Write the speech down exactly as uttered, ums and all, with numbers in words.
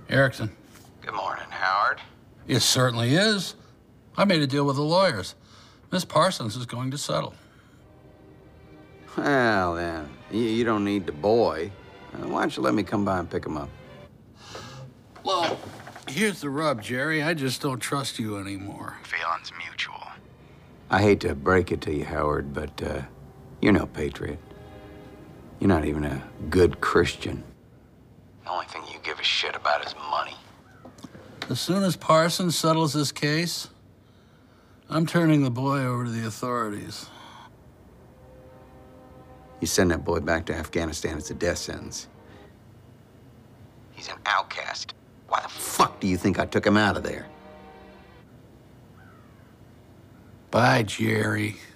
Erickson. Good morning, Howard. It certainly is. I made a deal with the lawyers. Miss Parsons is going to settle. Well, then, you, you don't need the boy. Uh, why don't you let me come by and pick him up? Well, here's the rub, Jerry. I just don't trust you anymore. Feelings mutual. I hate to break it to you, Howard, but uh, you're no patriot. You're not even a good Christian. The only thing you give a shit about is money. As soon as Parsons settles this case, I'm turning the boy over to the authorities. You send that boy back to Afghanistan, it's a death sentence. He's an outcast. Why the fuck do you think I took him out of there? Bye, Jerry.